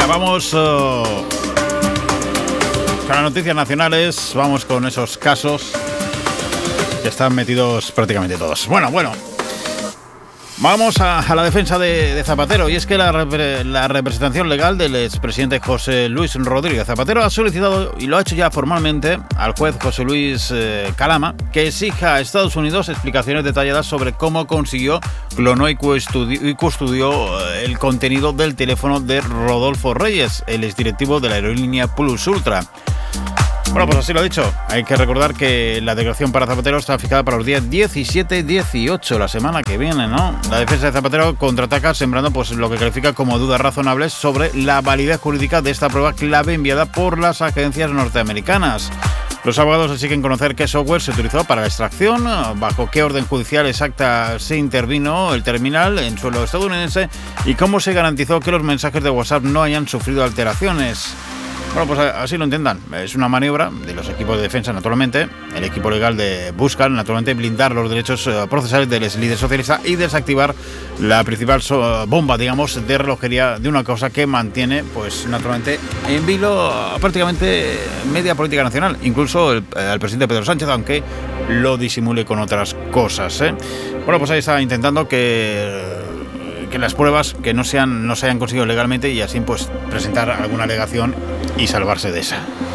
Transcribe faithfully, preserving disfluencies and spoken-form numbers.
vamos uh, con las noticias nacionales. Vamos con esos casos que están metidos prácticamente todos. Bueno, bueno. Vamos a, a la defensa de, de Zapatero, y es que la, repre, la representación legal del expresidente José Luis Rodríguez Zapatero ha solicitado, y lo ha hecho ya formalmente, al juez José Luis eh, Calama, que exija a Estados Unidos explicaciones detalladas sobre cómo consiguió, clonó y custodió, y custodió el contenido del teléfono de Rodolfo Reyes, el exdirectivo de la aerolínea Plus Ultra. Bueno, pues así lo he dicho. Hay que recordar que la declaración para Zapatero está fijada para los días diecisiete y dieciocho, la semana que viene, ¿no? La defensa de Zapatero contraataca sembrando pues lo que califica como dudas razonables sobre la validez jurídica de esta prueba clave enviada por las agencias norteamericanas. Los abogados exigen conocer qué software se utilizó para la extracción, bajo qué orden judicial exacta se intervino el terminal en suelo estadounidense y cómo se garantizó que los mensajes de WhatsApp no hayan sufrido alteraciones. Bueno, pues así lo entiendan. Es una maniobra de los equipos de defensa, naturalmente. El equipo legal de buscan, naturalmente, blindar los derechos procesales del líder socialista y desactivar la principal so- bomba, digamos, de relojería de una causa que mantiene, pues, naturalmente, en vilo prácticamente media política nacional. Incluso el, el presidente Pedro Sánchez, aunque lo disimule con otras cosas, ¿eh? Bueno, pues ahí está intentando que... que las pruebas que no sean no se hayan conseguido legalmente y así pues presentar alguna alegación y salvarse de esa.